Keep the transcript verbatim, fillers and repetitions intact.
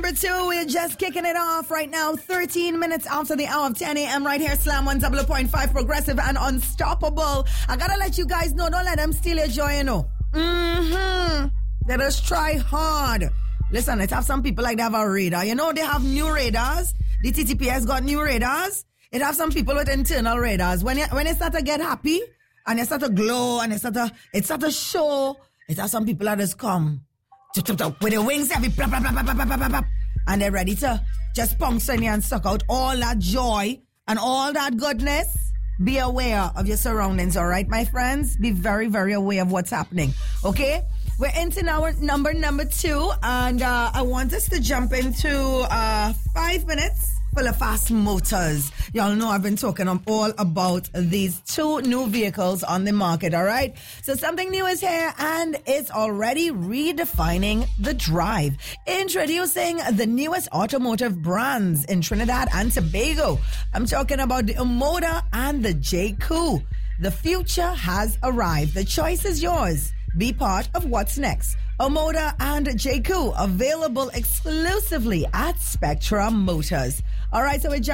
number two. We're just kicking it off right now. thirteen minutes after the hour of ten a.m. right here. Slam one double point five progressive and unstoppable. I gotta let you guys know. Don't let them steal your joy, you know. Mm-hmm. Let us try hard. Listen, let's have some people like they have a radar. You know, they have new radars. The T T P S got new radars. It have some people with internal radars. When you, when they start to get happy and they start to glow and they start to, it start to show, it has some people that just come with their wings heavy, blah, blah, blah, blah, blah, blah, blah, blah, and they're ready to just puncture you and suck out all that joy and all that goodness. Be aware of your surroundings, all right, my friends? Be very, very aware of what's happening, okay? We're into our number number two, and uh, I want us to jump into uh, five minutes full of fast motors. Y'all know I've been talking all about these two new vehicles on the market, all right? So something new is here, and it's already redefining the drive. Introducing the newest automotive brands in Trinidad and Tobago. I'm talking about the Omoda and the J C U. The future has arrived. The choice is yours. Be part of what's next. Omoda and J C U available exclusively at Spectra Motors. All right, so we're